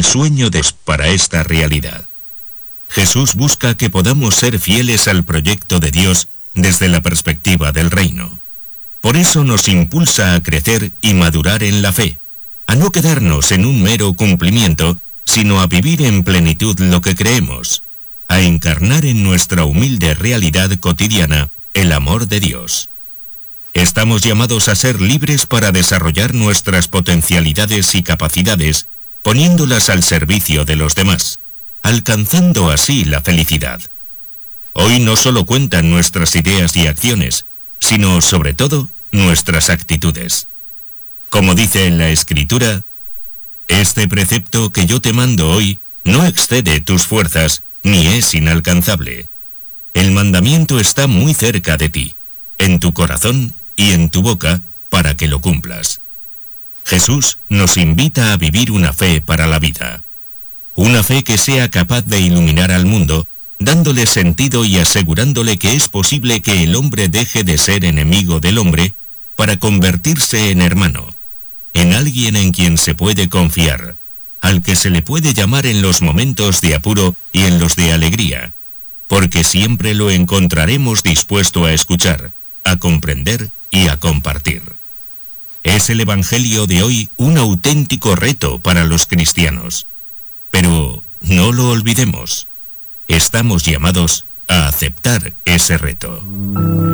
sueño para esta realidad. Jesús busca que podamos ser fieles al proyecto de Dios desde la perspectiva del reino. Por eso nos impulsa a crecer y madurar en la fe, a no quedarnos en un mero cumplimiento, sino a vivir en plenitud lo que creemos, a encarnar en nuestra humilde realidad cotidiana el amor de Dios. Estamos llamados a ser libres para desarrollar nuestras potencialidades y capacidades, poniéndolas al servicio de los demás, alcanzando así la felicidad. Hoy no solo cuentan nuestras ideas y acciones, sino, sobre todo, nuestras actitudes. Como dice en la Escritura, este precepto que yo te mando hoy no excede tus fuerzas, ni es inalcanzable. El mandamiento está muy cerca de ti, en tu corazón y en tu boca, para que lo cumplas. Jesús nos invita a vivir una fe para la vida. Una fe que sea capaz de iluminar al mundo, dándole sentido y asegurándole que es posible que el hombre deje de ser enemigo del hombre para convertirse en hermano, en alguien en quien se puede confiar, al que se le puede llamar en los momentos de apuro y en los de alegría, porque siempre lo encontraremos dispuesto a escuchar, a comprender y a compartir. Es el Evangelio de hoy un auténtico reto para los cristianos. Pero no lo olvidemos, estamos llamados a aceptar ese reto.